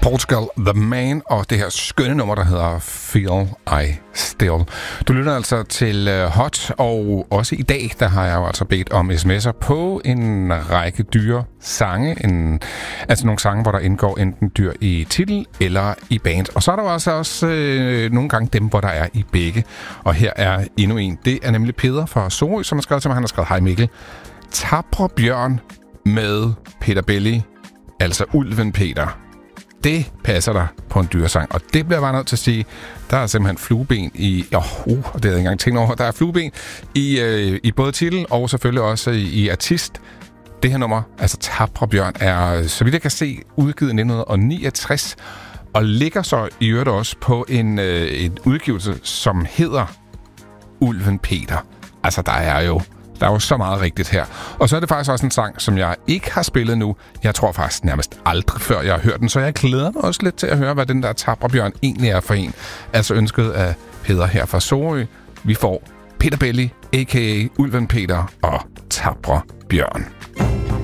Portugal The Man og det her skønne nummer, der hedder Feel I Still. Du lytter altså til Hot, og også i dag, der har jeg jo altså bedt om sms'er på en række dyre sange. Altså nogle sange, hvor der indgår enten dyr i titel eller i band. Og så er der jo også nogle gange dem, hvor der er i begge. Og her er endnu en. Det er nemlig Peder fra Sorø, som har skrevet til mig. Han har skrevet, hej Mikkel. Tapre bjørn med Peter Belli, altså Ulven Peter. Det passer der på en dyresang, og det bliver jeg bare nødt til at sige. Der er simpelthen flueben i... det havde jeg ikke engang tænkt over. Der er flueben i både titel og selvfølgelig også i artist. Det her nummer, altså Tapre Bjørn, er, så vidt jeg kan se, udgivet i 1969, og ligger så i øvrigt også på en udgivelse, som hedder Ulven Peter. Altså, der er jo så meget rigtigt her. Og så er det faktisk også en sang, som jeg ikke har spillet nu. Jeg tror faktisk nærmest aldrig før, jeg har hørt den. Så jeg glæder mig også lidt til at høre, hvad den der Tapre Bjørn egentlig er for en. Altså ønsket af Peder her fra Sorø. Vi får Peter Belli, a.k.a. Ulven Peter og Tapre Bjørn.